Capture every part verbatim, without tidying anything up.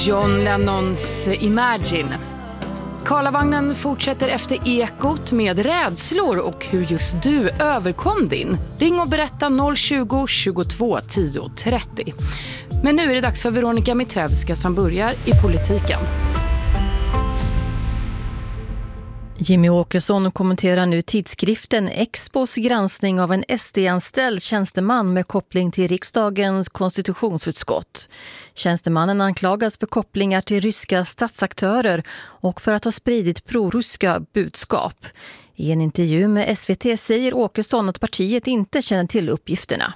John Lennons Imagine. Karlavagnen fortsätter efter Ekot med rädslor och hur just du överkom din. Ring och berätta noll tjugo, tjugotvå, tio, trettio. Men nu är det dags för Veronica Mitrevska som börjar i politiken. Jimmy Åkesson kommenterar nu tidskriften Expos granskning av en S D-anställd tjänsteman med koppling till riksdagens konstitutionsutskott. Tjänstemannen anklagas för kopplingar till ryska statsaktörer och för att ha spridit proryska budskap. I en intervju med S V T säger Åkesson att partiet inte känner till uppgifterna.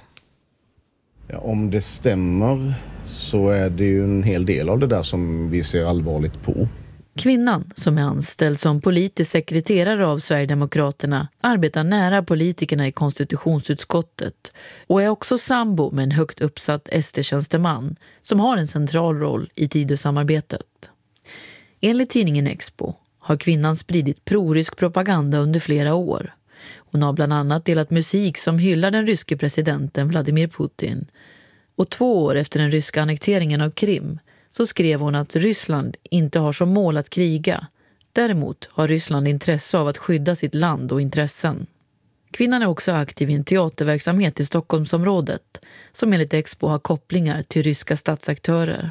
Ja, om det stämmer så är det ju en hel del av det där som vi ser allvarligt på. Kvinnan, som är anställd som politisk sekreterare av Sverigedemokraterna, arbetar nära politikerna i konstitutionsutskottet och är också sambo med en högt uppsatt S D-tjänsteman som har en central roll i Tidösamarbetet. Enligt tidningen Expo har kvinnan spridit prorysk propaganda under flera år. Hon har bland annat delat musik som hyllar den ryske presidenten Vladimir Putin. Och två år efter den ryska annekteringen av Krim så skrev hon att Ryssland inte har som mål att kriga. Däremot har Ryssland intresse av att skydda sitt land och intressen. Kvinnan är också aktiv i en teaterverksamhet i Stockholmsområdet som enligt Expo har kopplingar till ryska statsaktörer.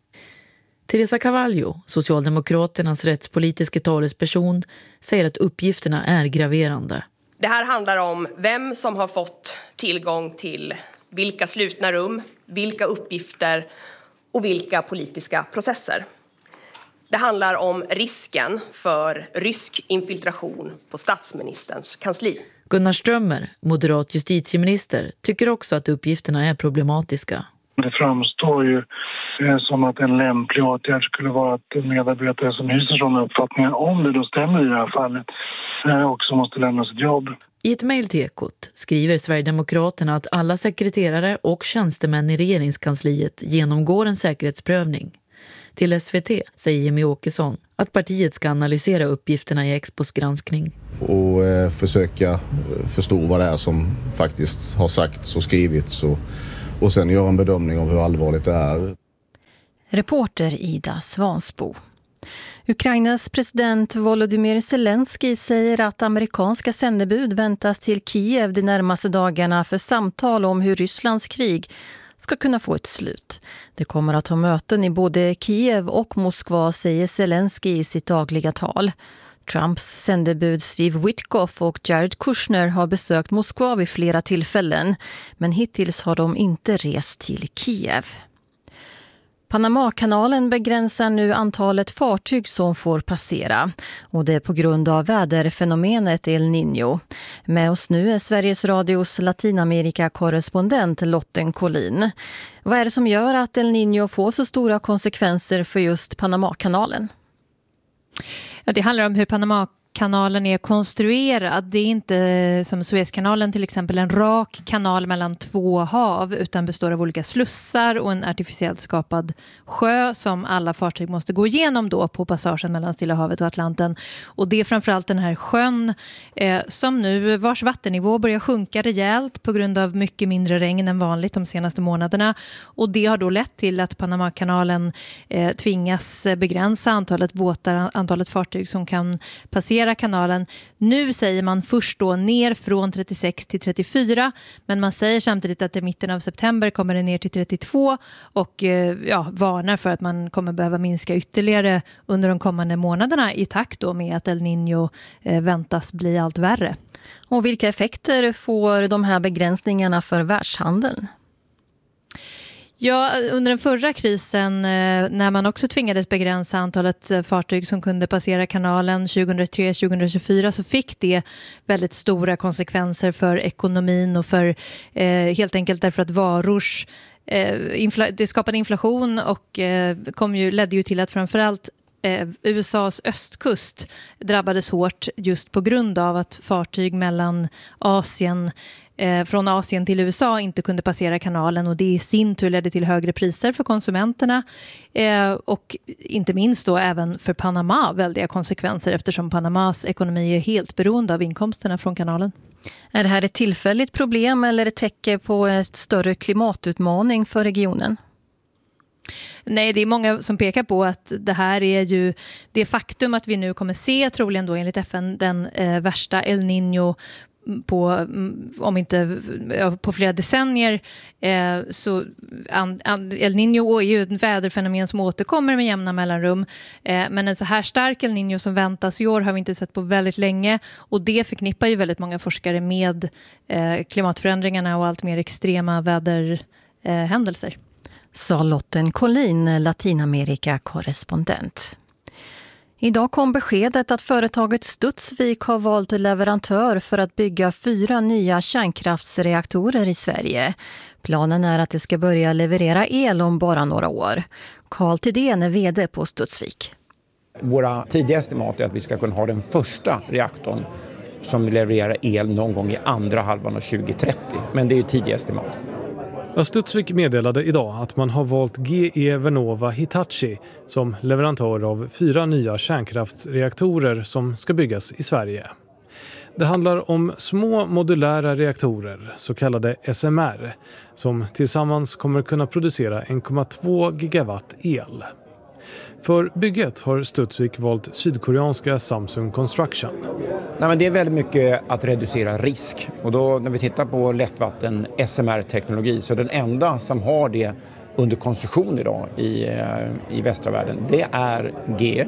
Teresa Cavallo, Socialdemokraternas rättspolitiska talesperson, säger att uppgifterna är graverande. Det här handlar om vem som har fått tillgång till vilka slutna rum, vilka uppgifter och vilka politiska processer. Det handlar om risken för rysk infiltration på statsministerns kansli. Gunnar Strömmer, moderat justitieminister, tycker också att uppgifterna är problematiska. Det framstår ju som att en lämplig åtgärd skulle vara att medarbetare som hyser sådana uppfattningar, om det då stämmer i det här fallet, också måste lämna sitt jobb. I ett mejl till Ekot skriver Sverigedemokraterna att alla sekreterare och tjänstemän i regeringskansliet genomgår en säkerhetsprövning. Till S V T säger Jimmy Åkesson att partiet ska analysera uppgifterna i Expos granskning. Och eh, försöka förstå vad det är som faktiskt har sagts och skrivits och, och sen göra en bedömning av hur allvarligt det är. Reporter Ida Svansbo. Ukrainas president Volodymyr Zelensky säger att amerikanska sändebud väntas till Kiev de närmaste dagarna för samtal om hur Rysslands krig ska kunna få ett slut. Det kommer att ha möten i både Kiev och Moskva, säger Zelensky i sitt dagliga tal. Trumps sändebud Steve Witkoff och Jared Kushner har besökt Moskva vid flera tillfällen, men hittills har de inte rest till Kiev. Panamakanalen begränsar nu antalet fartyg som får passera, och det är på grund av väderfenomenet El Niño. Med oss nu är Sveriges Radios Latinamerika-korrespondent Lotten Collin. Vad är det som gör att El Niño får så stora konsekvenser för just Panamakanalen? Ja, det handlar om hur Panama kanalen är konstruerad. Det är inte som Suezkanalen till exempel en rak kanal mellan två hav, utan består av olika slussar och en artificiellt skapad sjö som alla fartyg måste gå igenom då på passagen mellan Stilla havet och Atlanten. Och det är framförallt den här sjön eh, som nu vars vattennivå börjar sjunka rejält på grund av mycket mindre regn än vanligt de senaste månaderna. Och det har då lett till att Panamakanalen eh, tvingas begränsa antalet båtar, antalet fartyg som kan passera kanalen. Nu säger man först då ner från trettiosex till trettiofyra, men man säger samtidigt att i mitten av september kommer det ner till trettiotvå och ja, varnar för att man kommer behöva minska ytterligare under de kommande månaderna i takt då med att El Niño eh, väntas bli allt värre. Och vilka effekter får de här begränsningarna för världshandeln? Ja, under den förra krisen när man också tvingades begränsa antalet fartyg som kunde passera kanalen tjugohundratre till tjugohundratjugofyra så fick det väldigt stora konsekvenser för ekonomin och för eh, helt enkelt därför att varors eh, infla- det skapade inflation och eh, kom ju, ledde ju till att framförallt Eh, U S A:s östkust drabbades hårt just på grund av att fartyg mellan Asien, eh, från Asien till U S A inte kunde passera kanalen, och det i sin tur ledde till högre priser för konsumenterna eh, och inte minst då även för Panama väldiga konsekvenser eftersom Panamas ekonomi är helt beroende av inkomsterna från kanalen. Är det här ett tillfälligt problem eller ett tecken på ett större klimatutmaning för regionen? Nej, det är många som pekar på att det här är ju det faktum att vi nu kommer se, troligen då enligt F N, den eh, värsta El Niño på, om inte på flera decennier. Eh, så an, an, El Niño är ju ett väderfenomen som återkommer med jämna mellanrum. Eh, men en så här stark El Niño som väntas i år har vi inte sett på väldigt länge. Och det förknippar ju väldigt många forskare med eh, klimatförändringarna och allt mer extrema väderhändelser. Eh, Sa Lotten Collin, Latinamerika-korrespondent. Idag kom beskedet att företaget Studsvik har valt leverantör för att bygga fyra nya kärnkraftsreaktorer i Sverige. Planen är att det ska börja leverera el om bara några år. Carl Thedéen är vd på Studsvik. Våra tidiga estimat är att vi ska kunna ha den första reaktorn som levererar el någon gång i andra halvan av tjugo trettio. Men det är ju tidiga estimat. Studsvik meddelade idag att man har valt G E Vernova Hitachi som leverantör av fyra nya kärnkraftsreaktorer som ska byggas i Sverige. Det handlar om små modulära reaktorer, så kallade S M R, som tillsammans kommer kunna producera en komma två gigawatt el. För bygget har Studsvik valt sydkoreanska Samsung Construction. Nej, men det är väldigt mycket att reducera risk. Och då när vi tittar på lättvatten S M R-teknologi så den enda som har det under konstruktion idag i, i västra världen, det är G.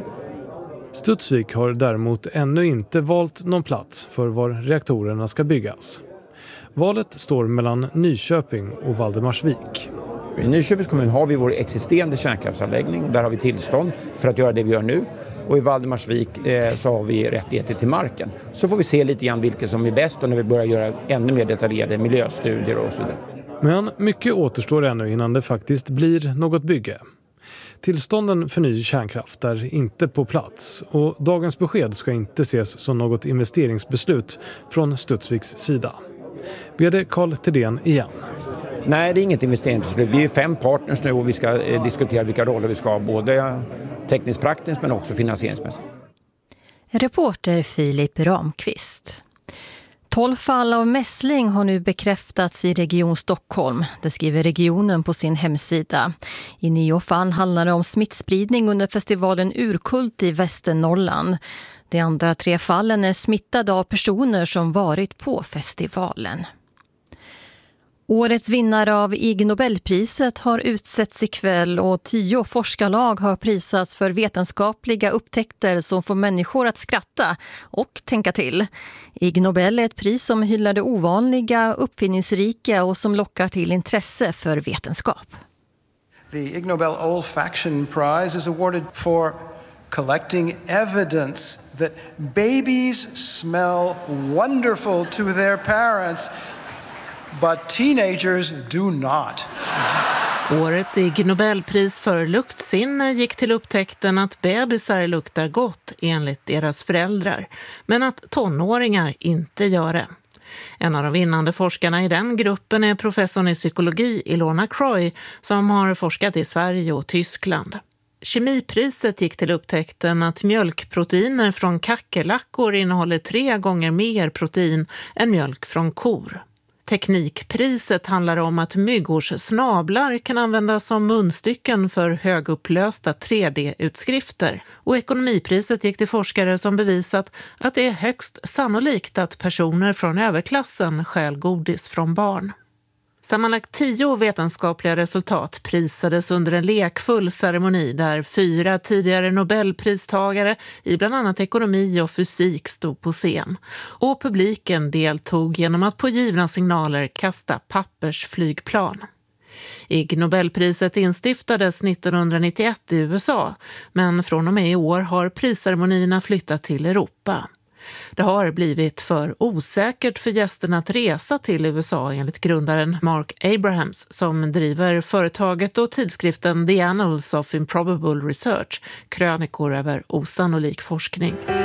Studsvik har däremot ännu inte valt någon plats för var reaktorerna ska byggas. Valet står mellan Nyköping och Valdemarsvik. I Nyköpings kommun har vi vår existerande kärnkraftsanläggning och där har vi tillstånd för att göra det vi gör nu. Och i Valdemarsvik eh, så har vi rättigheter till marken. Så får vi se lite grann vilket som är bäst och när vi börjar göra ännu mer detaljerade miljöstudier och så vidare. Men mycket återstår ännu innan det faktiskt blir något bygge. Tillstånden för ny kärnkraft är inte på plats och dagens besked ska inte ses som något investeringsbeslut från Studsviks sida. Vd Carl Thedéen igen. Nej, det är inget investeringsbeslut. Vi är fem partners nu och vi ska eh, diskutera vilka roller vi ska ha, både tekniskt praktiskt men också finansieringsmässigt. Reporter Filip Ramqvist. tolv fall av mässling har nu bekräftats i Region Stockholm. Det skriver regionen på sin hemsida. I nio fall handlar det om smittspridning under festivalen Urkult i Västernorrland. De andra tre fallen är smittade av personer som varit på festivalen. Årets vinnare av Ig Nobelpriset har utsetts ikväll och tio forskarlag har prisats för vetenskapliga upptäckter som får människor att skratta och tänka till. Ig Nobel är ett pris som hyllar det ovanliga, uppfinningsrika och som lockar till intresse för vetenskap. The Ig Nobel Olfaction Prize is awarded for collecting evidence that babies smell wonderful to their parents. But teenagers do not. Årets Ig Nobelpris för luktsinne gick till upptäckten att bebisar luktar gott enligt deras föräldrar, men att tonåringar inte gör det. En av de vinnande forskarna i den gruppen är professorn i psykologi Ilona Croy som har forskat i Sverige och Tyskland. Kemipriset gick till upptäckten att mjölkproteiner från kackerlackor innehåller tre gånger mer protein än mjölk från kor. Teknikpriset handlar om att myggors snablar kan användas som munstycken för högupplösta tre D-utskrifter. Och ekonomipriset gick till forskare som bevisat att det är högst sannolikt att personer från överklassen stjäl godis från barn. Sammanlagt tio vetenskapliga resultat prisades under en lekfull ceremoni där fyra tidigare Nobelpristagare i bland annat ekonomi och fysik stod på scen. Och publiken deltog genom att på givna signaler kasta pappersflygplan. Ig Nobelpriset instiftades nittonhundranittioett i U S A, men från och med i år har prisceremonierna flyttat till Europa. Det har blivit för osäkert för gästerna att resa till U S A enligt grundaren Mark Abrahams som driver företaget och tidskriften The Annals of Improbable Research, krönikor över osannolik forskning.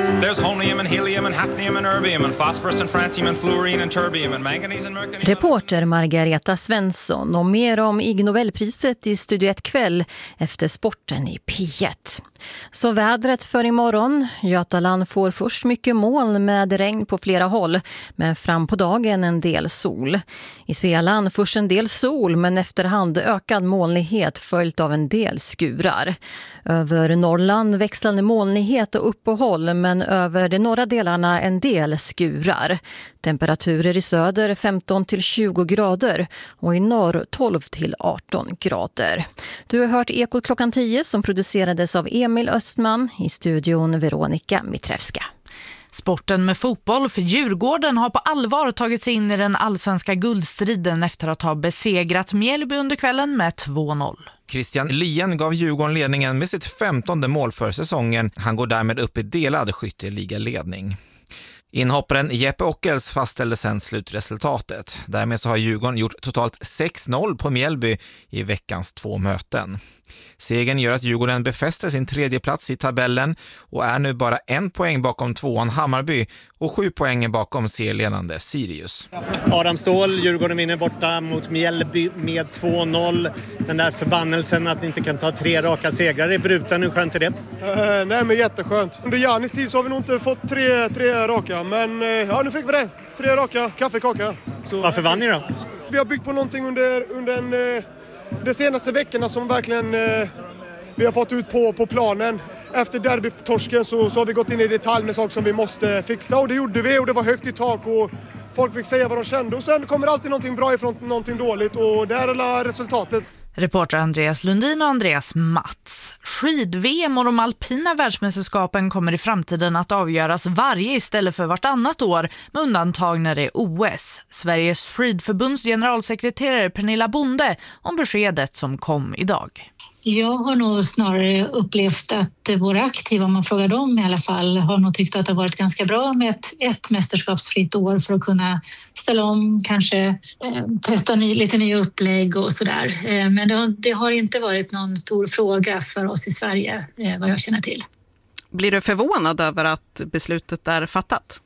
There's holmium and helium and hafnium and erbium and phosphorus and francium and fluorine and terbium and manganese and mercury. Reporter Margareta Svensson och mer om Ig Nobelpriset i Studio ett kväll efter sporten i P ett. Så vädret för imorgon. Götaland får först mycket moln med regn på flera håll, men fram på dagen en del sol. I Svealand först en del sol, men efterhand ökad molnighet följt av en del skurar. Över Norrland växlande molnighet och uppehåll, men över de norra delarna en del skurar. Temperaturer i söder femton till tjugo grader och i norr tolv till arton grader. Du har hört Ekot klockan tio som producerades av Emil Östman, i studion Veronika Mitrevska. Sporten med fotboll för Djurgården har på allvar tagit sig in i den allsvenska guldstriden efter att ha besegrat Mjällby under kvällen med två noll. Christian Lien gav Djurgården ledningen med sitt femtonde mål för säsongen. Han går därmed upp i delad skytteligaledning. Inhopparen Jeppe Ockels fastställde sen slutresultatet. Därmed så har Djurgården gjort totalt sex noll på Mjällby i veckans två möten. Segern gör att Djurgården befäster sin tredje plats i tabellen och är nu bara en poäng bakom tvåan Hammarby och sju poäng bakom serieledande Sirius. Adam Ståhl, Djurgården vinner borta mot Mjällby med två noll. Den där förbannelsen att ni inte kan ta tre raka segrar är bruten. Hur skönt är det? Uh, nej men jätteskönt. Under Janis tid så har vi nog inte fått tre, tre raka, men uh, ja, nu fick vi det. Tre raka, kaffekaka. Så, varför vann ni då? Vi har byggt på någonting under, under en... Uh, de senaste veckorna som verkligen eh, vi har fått ut på, på planen. Efter derbytorsken så, så har vi gått in i detalj med saker som vi måste fixa, och det gjorde vi, och det var högt i tak och folk fick säga vad de kände, och sen kommer alltid någonting bra ifrån någonting dåligt, och det är resultatet. Reporter Andreas Lundin och Andreas Mats. Skid-V M och de alpina världsmästerskapen kommer i framtiden att avgöras varje istället för vartannat år, med undantag när det är O S. Sveriges skidförbunds generalsekreterare Pernilla Bonde om beskedet som kom idag. Jag har nog snarare upplevt att våra aktiva, om man frågar dem i alla fall, har nog tyckt att det har varit ganska bra med ett, ett mästerskapsfritt år för att kunna ställa om, kanske eh, testa ny, lite nya upplägg och sådär. Eh, men det har, det har inte varit någon stor fråga för oss i Sverige, eh, vad jag känner till. Blir du förvånad över att beslutet är fattat?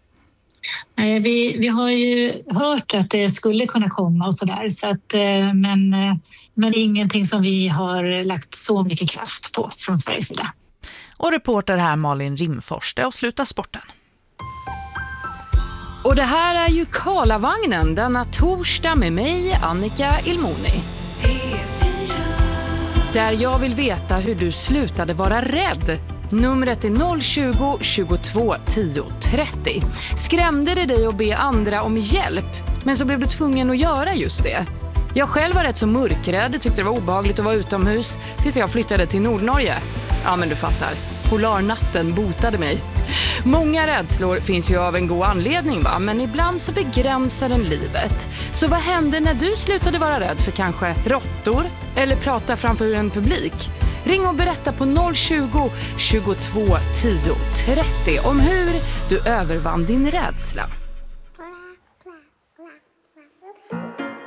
Nej, vi, vi har ju hört att det skulle kunna komma och sådär, så att, men, men ingenting som vi har lagt så mycket kraft på från Sveriges sida. Och reporter här Malin Rimfors, det avslutar sporten. Och det här är ju Karlavagnen denna torsdag med mig, Annika Ilmoni. Där jag vill veta hur du slutade vara rädd. Numret är noll tjugo, tjugotvå, tio, trettio. Skrämde det dig att be andra om hjälp, men så blev du tvungen att göra just det? Jag själv var rätt så mörkrädd, tyckte det var obehagligt att vara utomhus tills jag flyttade till Nordnorge. Ja, men du fattar. Polarnatten botade mig. Många rädslor finns ju av en god anledning, va? Men ibland så begränsar den livet. Så vad hände när du slutade vara rädd för kanske råttor eller prata framför en publik? Ring och berätta på noll tjugo, tjugotvå, tio, trettio om hur du övervann din rädsla.